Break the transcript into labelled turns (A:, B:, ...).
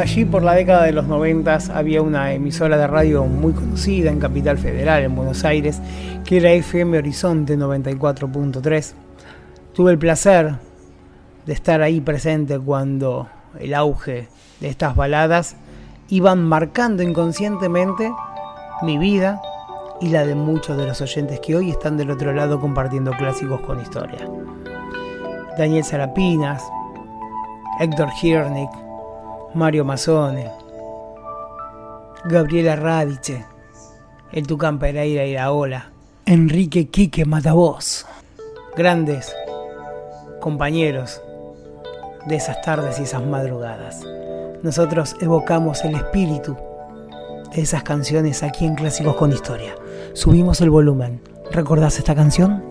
A: Allí por la década de los 90 había una emisora de radio muy conocida en Capital Federal, en Buenos Aires, que era FM Horizonte 94.3. Tuve el placer de estar ahí presente cuando el auge de estas baladas iban marcando inconscientemente mi vida y la de muchos de los oyentes que hoy están del otro lado compartiendo clásicos con historia. Daniel Sarapinas, Héctor Hirnik, Mario Mazzone, Gabriela Radice, el Tucán Pereira Iraola, Enrique Quique Matavoz, grandes compañeros de esas tardes y esas madrugadas. Nosotros evocamos el espíritu de esas canciones aquí en Clásicos con Historia. Subimos el volumen. ¿Recordás esta canción?